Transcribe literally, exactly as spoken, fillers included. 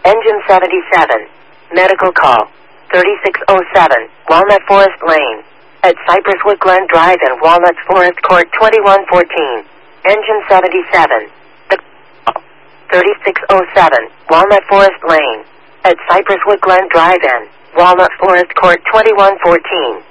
Engine seventy-seven. Medical call. thirty-six oh seven, Walnut Forest Lane. At Cypresswood Glen Drive and Walnut Forest Court twenty-one fourteen. Engine seventy-seven. thirty-six oh seven, Walnut Forest Lane. At Cypresswood Glen Drive and Walnut Forest Court twenty-one fourteen.